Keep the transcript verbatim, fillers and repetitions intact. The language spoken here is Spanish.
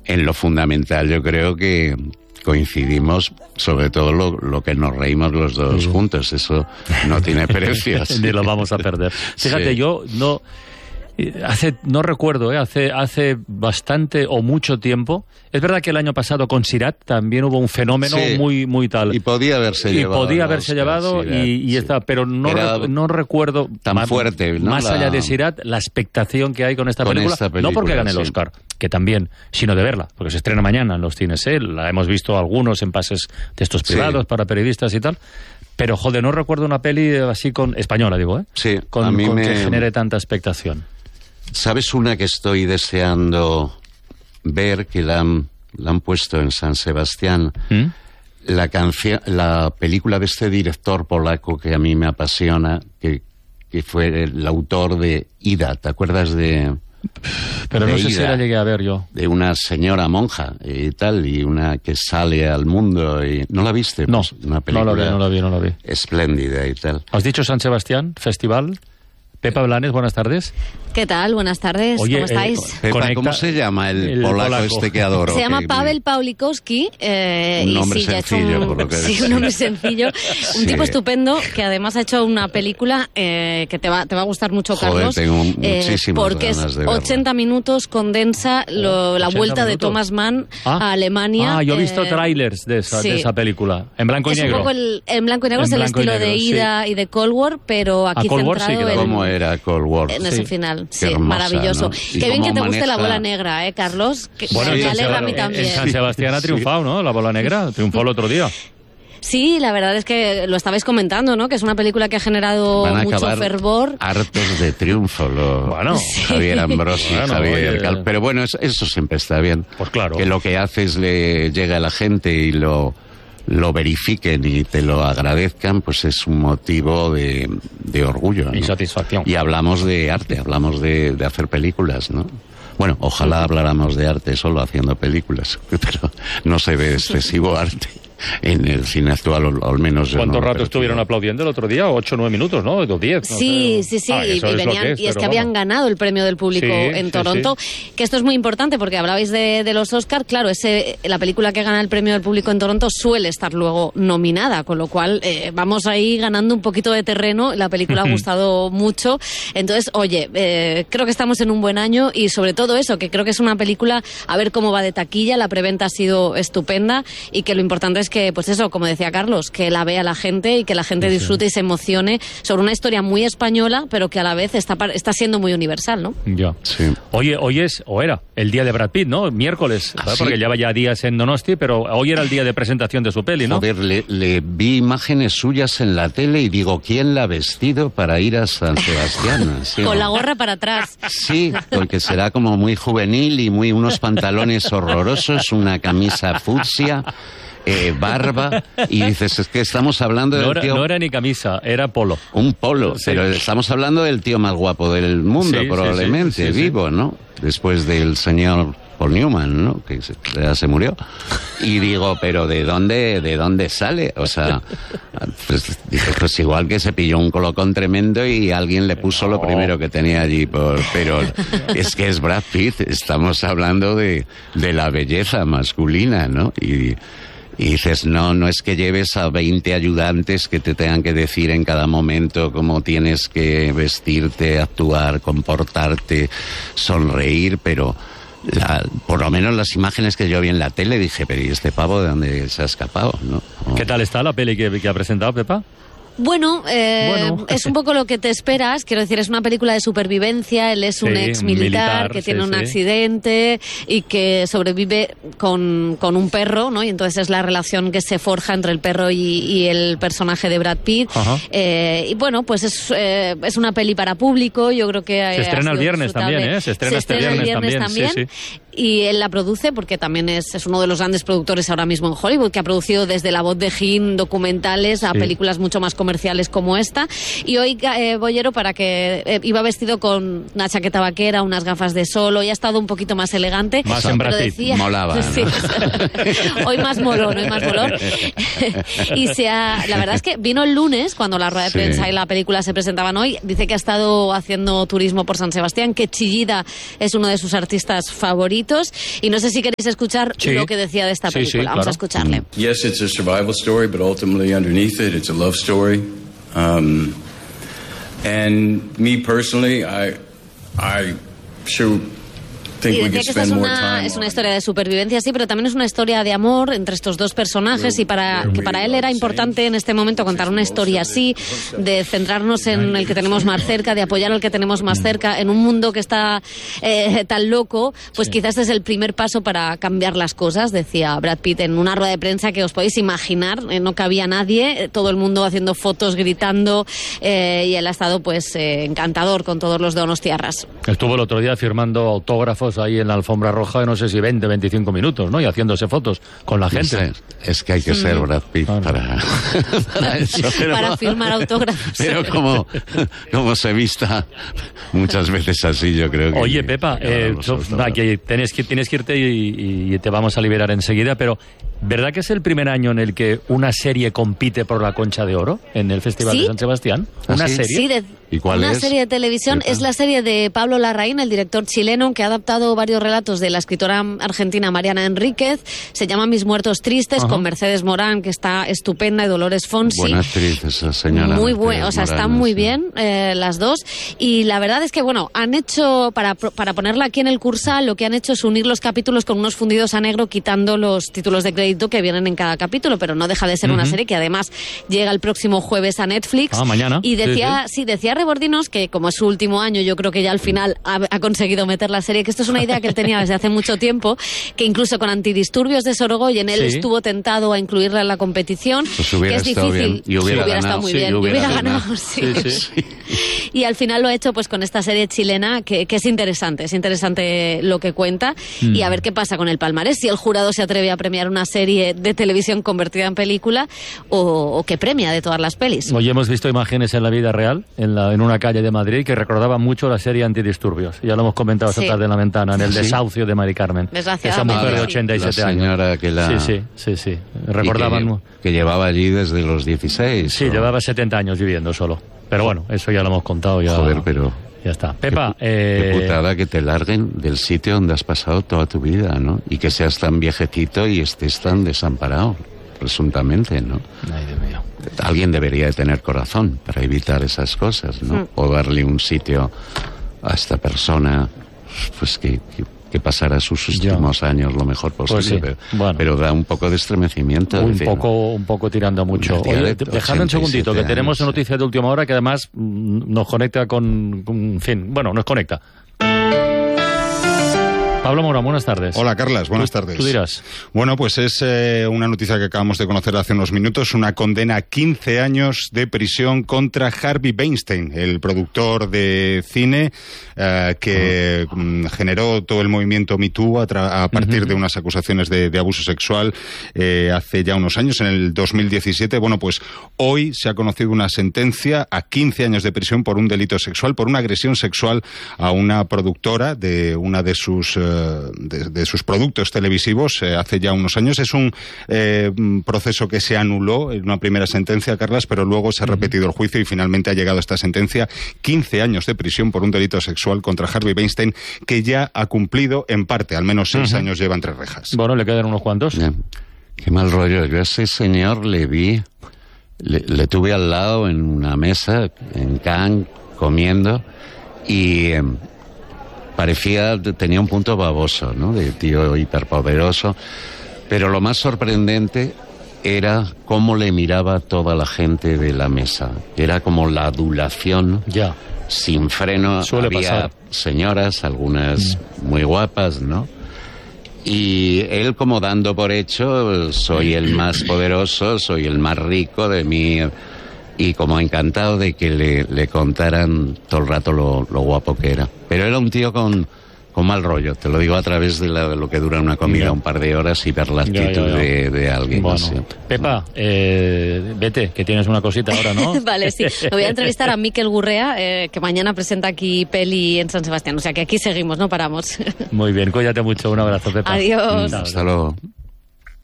en lo fundamental yo creo que coincidimos, sobre todo lo, lo que nos reímos los dos sí. juntos. Eso no tiene precio. Ni lo vamos a perder. Fíjate, sí. yo no... Hace, no recuerdo, ¿eh? hace, hace bastante o mucho tiempo. Es verdad que el año pasado con Sirat también hubo un fenómeno sí. muy, muy tal. Y podía haberse y llevado. Y podía haberse Oscar, llevado Sirat, y, y sí. está, pero no, re, no recuerdo tan más, fuerte, ¿no? Más la... allá de Sirat, la expectación que hay con esta, con película, esta película. No porque gane el sí. Oscar, que también, sino de verla, porque se estrena mañana en los cines. ¿eh? La hemos visto algunos en pases de estos privados sí. para periodistas y tal. Pero, joder, no recuerdo una peli así con española, digo, ¿eh? Sí, con, a mí con me... que genere tanta expectación. ¿Sabes una que estoy deseando ver, que la han, la han puesto en San Sebastián? ¿Mm? La canción, la película de este director polaco que a mí me apasiona, que, que fue el autor de Ida, ¿te acuerdas de...? Pero de no sé Ida, si la llegué a ver yo. De una señora monja y tal, y una que sale al mundo y... ¿No la viste? No, pues una película no la vi, no la vi, no la vi. Espléndida y tal. ¿Has dicho San Sebastián, festival? Pepa Blanes, buenas tardes. ¿Qué tal? Buenas tardes. Oye, ¿cómo estáis? Eh, Pepa, Conecta, ¿cómo se llama el, el polaco, polaco este que adoro? Se llama que, Paweł Pawlikowski. Eh, un nombre y sí, sencillo, un, por lo que sí, un nombre sencillo. Un sí. tipo estupendo que además ha hecho una película eh, que te va, te va a gustar mucho, Joder, Carlos. tengo muchísimas eh, porque ganas es de verla. ochenta minutos, condensa lo, la vuelta minutos. de Thomas Mann ah. a Alemania. Ah, yo he visto eh, trailers de esa, sí. de esa película. En blanco y es negro. Un poco el, en blanco y negro en es el estilo negro, de Ida sí. y de Cold War, pero aquí Cold War, centrado sí, en... ¿Cómo era Cold War? En sí. ese final, sí, hermosa, maravilloso. ¿no? Qué bien que te guste la bola negra, ¿eh, Carlos? Que bueno, me sí, alegra sí, a mí también. En San Sebastián ha triunfado, ¿no? La bola negra triunfó el otro día. Sí, la verdad es que lo estabais comentando, ¿no? Que es una película que ha generado Van a mucho fervor. Hartos de triunfo, lo... bueno, sí. Javier Ambrosi, bueno, Javier Cal... Pero bueno, eso, eso siempre está bien. Pues claro. Que lo que haces le llega a la gente y lo... lo verifiquen y te lo agradezcan, pues es un motivo de, de orgullo, ¿no? Y satisfacción. Y hablamos de arte, hablamos de, de hacer películas, ¿no? Bueno, ojalá habláramos de arte solo haciendo películas, pero no se ve excesivo arte en el cine actual, o al menos yo ¿Cuánto no, rato estuvieron aplaudiendo el otro día? ¿Ocho o nueve minutos, no? ¿O diez? No sí, sé. sí, sí, ah, y, y, venían, es, y es que habían vamos. ganado el premio del público sí, en sí, Toronto, sí. que esto es muy importante porque hablabais de, de los Oscar, claro, ese, la película que gana el premio del público en Toronto suele estar luego nominada, con lo cual eh, vamos ahí ganando un poquito de terreno, la película ha gustado mucho, entonces, oye, eh, creo que estamos en un buen año y sobre todo eso, que creo que es una película, a ver cómo va de taquilla, la preventa ha sido estupenda y que lo importante es que, pues eso, como decía Carlos, que la vea la gente y que la gente disfrute y se emocione sobre una historia muy española, pero que a la vez está, está siendo muy universal, ¿no? Ya. Sí. Oye, hoy es, o era, el día de Brad Pitt, ¿no? Miércoles, ¿Ah, sí? Porque lleva ya días en Donosti, pero hoy era el día de presentación de su peli, ¿no? Joder, le, le vi imágenes suyas en la tele y digo, ¿quién la ha vestido para ir a San Sebastián? ¿Sí, Con no? la gorra para atrás. Sí, porque será como muy juvenil y muy unos pantalones horrorosos, una camisa fucsia... Eh, barba, y dices, es que estamos hablando del no era, tío... No era ni camisa, era polo. Un polo, sí. Pero estamos hablando del tío más guapo del mundo, sí, probablemente, sí, sí, sí, vivo, sí. ¿no? Después del señor Paul Newman, ¿no? Que ya se murió. Y digo, pero ¿de dónde, de dónde sale? O sea, pues, pues igual que se pilló un colocón tremendo y alguien le puso lo primero que tenía allí. Por, pero es que es Brad Pitt, estamos hablando de, de la belleza masculina, ¿no? Y... Y dices, no, no es que lleves a veinte ayudantes que te tengan que decir en cada momento cómo tienes que vestirte, actuar, comportarte, sonreír, pero la, por lo menos las imágenes que yo vi en la tele dije, pero ¿y este pavo de dónde se ha escapado? ¿No? Oh. ¿Qué tal está la peli que, que ha presentado, Pepa? Bueno, eh, bueno, es un poco lo que te esperas, quiero decir, es una película de supervivencia, él es un sí, ex militar, militar que tiene sí, un sí. accidente y que sobrevive con, con un perro, ¿no? Y entonces es la relación que se forja entre el perro y, y el personaje de Brad Pitt. Eh, y bueno, pues es, eh, es una peli para público, yo creo que... Se estrena el viernes también, ¿eh? Se estrena, se estrena este viernes, el viernes también, también. Sí, sí. Y él la produce porque también es, es uno de los grandes productores ahora mismo en Hollywood, que ha producido desde La voz de Jim documentales a sí. películas mucho más comerciales como esta. Y hoy eh, Bollero, para que eh, iba vestido con una chaqueta vaquera, unas gafas de sol, hoy ha estado un poquito más elegante. Más en Brad Pitt. Decía, molaba, ¿no? Sí, hoy más molón, hoy más molón. Y se ha, la verdad es que vino el lunes, cuando la rueda de prensa sí. y la película se presentaban hoy, dice que ha estado haciendo turismo por San Sebastián, que Chillida es uno de sus artistas favoritos. favoritos, y no sé si queréis escuchar sí. lo que decía de esta película. Sí, sí, Vamos claro. a escucharle. Yes, it's a survival story, but ultimately underneath it, it's a love story. Um, and me personally, I, I sure... Y decía que esta es una, es una historia de supervivencia, sí, pero también es una historia de amor entre estos dos personajes, y para que para él era importante en este momento contar una historia así, de centrarnos en el que tenemos más cerca, de apoyar al que tenemos más cerca, en un mundo que está eh, tan loco, pues sí. Quizás es el primer paso para cambiar las cosas, decía Brad Pitt en una rueda de prensa que os podéis imaginar, eh, no cabía nadie, eh, todo el mundo haciendo fotos, gritando, eh, y él ha estado pues eh, encantador con todos los donostiarras. Estuvo el otro día firmando autógrafos ahí en la alfombra roja de no sé si veinte, veinticinco minutos, ¿no? Y haciéndose fotos con la gente. Es, es que hay que ser Brad Pitt ah, para, para eso. Pero, para firmar autógrafos. Pero como, como se vista muchas veces así, yo creo que... Oye, Pepa, eh, so, aquí tienes, que, tienes que irte y, y te vamos a liberar enseguida, pero ¿verdad que es el primer año en el que una serie compite por la Concha de Oro en el Festival ¿Sí? de San Sebastián? ¿Una ¿Ah, sí? serie? Sí, de, ¿Y cuál una es? serie de televisión. Es la serie de Pablo Larraín, el director chileno, que ha adaptado varios relatos de la escritora argentina Mariana Enríquez. Se llama Mis muertos tristes, Ajá. con Mercedes Morán, que está estupenda, y Dolores Fonsi. Buena actriz esa señora. Muy buena, o sea, Morán, están muy sí. bien eh, las dos. Y la verdad es que, bueno, han hecho, para, para ponerla aquí en el Cursal, lo que han hecho es unir los capítulos con unos fundidos a negro, quitando los títulos de crédito que vienen en cada capítulo, pero no deja de ser uh-huh. una serie que además llega el próximo jueves a Netflix. Ah, mañana. Y decía, sí, sí. sí, decía Rebordinos que como es su último año, yo creo que ya al final ha, ha conseguido meter la serie, que esto es una idea que él tenía desde hace mucho tiempo, que incluso con Antidisturbios de Sorogoyen él sí. estuvo tentado a incluirla en la competición, pues hubiera que es estado difícil. Bien. Y hubiera, hubiera ganado, estado muy sí, bien. Y hubiera, hubiera ganado, ganado. Sí. Sí, sí. Y al final lo ha hecho pues con esta serie chilena que, que es interesante, es interesante lo que cuenta, mm. y a ver qué pasa con el palmarés, si el jurado se atreve a premiar una serie de televisión convertida en película o, o que premia de todas las pelis. Hoy hemos visto imágenes en la vida real, en, la, en una calle de Madrid, que recordaban mucho la serie Antidisturbios. Ya lo hemos comentado esta sí. tarde en la ventana, en el ¿Sí? desahucio de Mari Carmen. Esa mujer de ochenta y siete la años. Señora que la... Sí, sí, sí, sí. Recordaban... Que, que llevaba allí desde los dieciséis. Sí, o... llevaba setenta años viviendo solo. Pero bueno, eso ya lo hemos contado. Ya... Joder, pero... Ya está. Pepa, qué, eh... qué putada que te larguen del sitio donde has pasado toda tu vida, ¿no? Y que seas tan viejecito y estés tan desamparado, presuntamente, ¿no? Ay, Dios mío. Alguien debería de tener corazón para evitar esas cosas, ¿no? Mm. O darle un sitio a esta persona, pues que... que que pasara sus últimos ya. años lo mejor posible, pues sí. pero, bueno. pero da un poco de estremecimiento. Un decir, poco, un poco tirando mucho. Oye, dejadme un segundito, que tenemos una noticia de última hora que además nos conecta con, con, en fin, bueno, nos conecta. Pablo Morán, buenas tardes. Hola, Carlas, buenas ¿Tú, tardes. Tú dirás. Bueno, pues es eh, una noticia que acabamos de conocer hace unos minutos, una condena a quince años de prisión contra Harvey Weinstein, el productor de cine eh, que uh-huh. mm, generó todo el movimiento Me Too a, tra- a partir uh-huh. de unas acusaciones de, de abuso sexual eh, hace ya unos años, en el dos mil diecisiete. Bueno, pues hoy se ha conocido una sentencia a quince años de prisión por un delito sexual, por una agresión sexual a una productora de una de sus... Eh, De, de sus productos televisivos eh, hace ya unos años. Es un eh, proceso que se anuló en una primera sentencia, Carlas, pero luego se ha repetido el juicio y finalmente ha llegado esta sentencia, quince años de prisión por un delito sexual contra Harvey Weinstein, que ya ha cumplido en parte, al menos seis uh-huh. años lleva entre rejas. Bueno, le quedan unos cuantos. Yeah. Qué mal rollo. Yo a ese señor le vi, le, le tuve al lado en una mesa en Cannes comiendo y... Eh, parecía, tenía un punto baboso, ¿no? De tío hiperpoderoso. Pero lo más sorprendente era cómo le miraba toda la gente de la mesa. Era como la adulación ya. sin freno. Suele Había pasar. señoras, algunas mm. muy guapas, ¿no? Y él como dando por hecho, soy el más poderoso, soy el más rico de mí... Y como encantado de que le, le contaran todo el rato lo, lo guapo que era. Pero era un tío con, con mal rollo, te lo digo a través de, la, de lo que dura una comida, yeah. un par de horas, y ver la actitud yeah, yeah, yeah. De, de alguien. Bueno. Así. Pepa, eh, vete, que tienes una cosita ahora, ¿no? Vale, sí. Me voy a entrevistar a Mikel Gurrea, eh, que mañana presenta aquí peli en San Sebastián. O sea que aquí seguimos, no paramos. Muy bien, cuídate mucho. Un abrazo, Pepa. Adiós. Hasta luego.